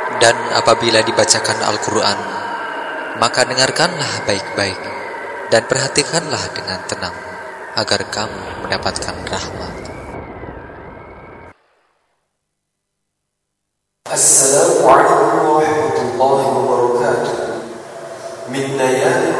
Dan apabila dibacakan Al-Quran, maka dengarkanlah baik-baik dan perhatikanlah dengan tenang, agar kamu mendapatkan rahmat. Assalamualaikum warahmatullahi wabarakatuh. Min layali